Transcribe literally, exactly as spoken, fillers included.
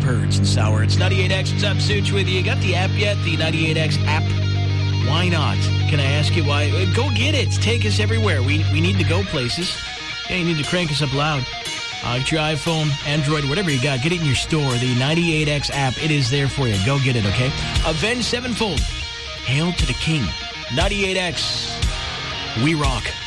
Purge and Sour. It's ninety-eight X. What's up, Such with you? You got the app yet? The ninety-eight X app? Why not? Can I ask you why? Go get it. Take us everywhere. We we need to go places. Yeah, you need to crank us up loud. Uh, get your iPhone, Android, whatever you got. Get it in your store. The ninety-eight X app. It is there for you. Go get it, okay? Avenged Sevenfold. Hail to the King. ninety-eight X. We rock.